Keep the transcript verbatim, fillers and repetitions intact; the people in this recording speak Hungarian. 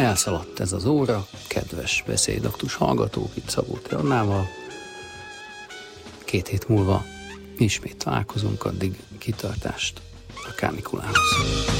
elszaladt ez az óra, kedves beszédaktus hallgatók, itt Szabó Annával. Két hét múlva ismét találkozunk, addig kitartást a Kámikulához.